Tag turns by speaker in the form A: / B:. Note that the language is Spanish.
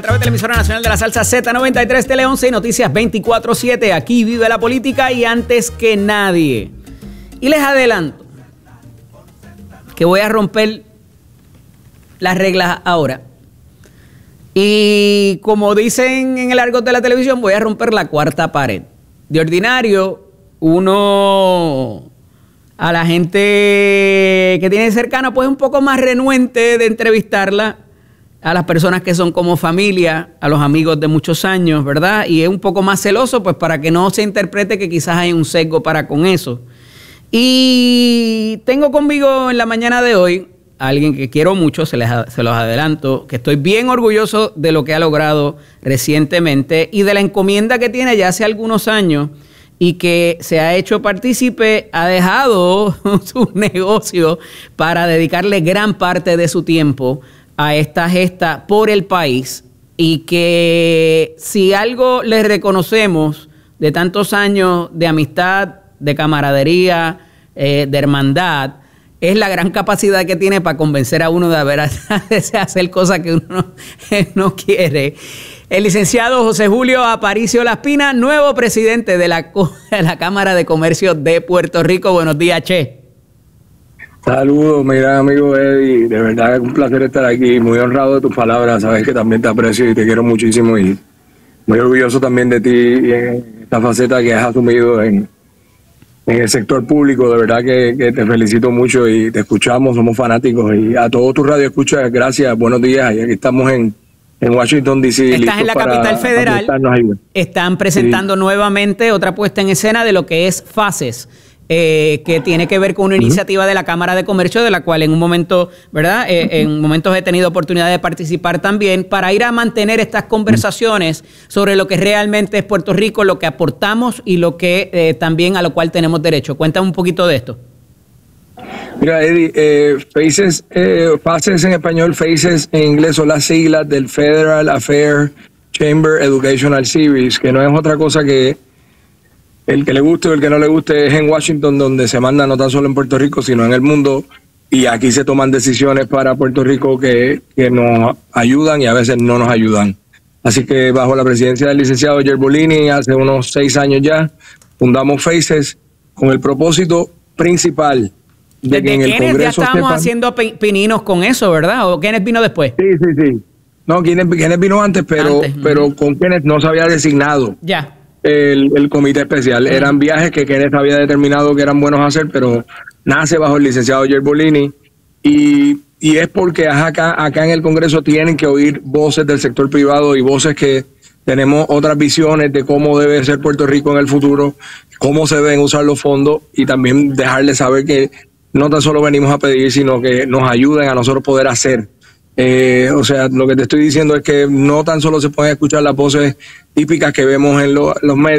A: A través de la emisora nacional de la salsa Z93, Tele 11 y Noticias 24/7. Aquí vive la política y antes que nadie. Y les adelanto que voy a romper las reglas ahora. Y como dicen en el argot de la televisión, voy a romper la cuarta pared. De ordinario, uno a la gente que tiene cercana, pues un poco más renuente de entrevistarla. A las personas que son como familia, a los amigos de muchos años, ¿verdad? Y es un poco más celoso, pues para que no se interprete que quizás hay un sesgo para con eso. Y tengo conmigo en la mañana de hoy a alguien que quiero mucho, se los adelanto, que estoy bien orgulloso de lo que ha logrado recientemente y de la encomienda que tiene ya hace algunos años y que se ha hecho partícipe, ha dejado su negocio para dedicarle gran parte de su tiempo a esta gesta por el país, y que si algo le reconocemos de tantos años de amistad, de camaradería, de hermandad, es la gran capacidad que tiene para convencer a uno de hacer cosas que uno no quiere. El licenciado José Julio Aparicio Laspina, nuevo presidente de la Cámara de Comercio de Puerto Rico. Buenos días, Che.
B: Saludos, mi gran amigo Eddie, de verdad es un placer estar aquí, muy honrado de tus palabras, sabes que también te aprecio y te quiero muchísimo y muy orgulloso también de ti y en esta faceta que has asumido en el sector público. De verdad que te felicito mucho y te escuchamos, somos fanáticos, y a todos tus radioescuchas, gracias, buenos días, y aquí estamos en Washington, D.C.
A: Estás en la capital federal, están presentando nuevamente otra puesta en escena de lo que es Fases, que tiene que ver con una iniciativa de la Cámara de Comercio, de la cual en un momento, ¿verdad? En momentos he tenido oportunidad de participar también, para ir a mantener estas conversaciones sobre lo que realmente es Puerto Rico, lo que aportamos y lo que también a lo cual tenemos derecho. Cuéntame un poquito de esto.
B: Mira, Eddie, Fases en español, Faces en inglés son las siglas del Federal Affairs Chamber Educational Series, que no es otra cosa que el que le guste o el que no le guste. Es en Washington donde se manda, no tan solo en Puerto Rico, sino en el mundo, y aquí se toman decisiones para Puerto Rico que nos ayudan y a veces no nos ayudan. Así que bajo la presidencia del licenciado Yerbolini, hace unos 6 años ya, fundamos Faces con el propósito principal de que en el Congreso
A: ya estábamos haciendo pininos con eso, ¿verdad? ¿O Kenneth vino después?
B: Sí. No, Kenneth vino antes, pero con Kenneth no se había designado. Ya. El comité especial. Eran viajes que Kenneth había determinado que eran buenos hacer, pero nace bajo el licenciado Yerbolini, y es porque acá en el Congreso tienen que oír voces del sector privado y voces que tenemos otras visiones de cómo debe ser Puerto Rico en el futuro, cómo se deben usar los fondos, y también dejarles saber que no tan solo venimos a pedir, sino que nos ayuden a nosotros poder hacer. O sea, lo que te estoy diciendo es que no tan solo se pueden escuchar las voces típicas que vemos en los medios,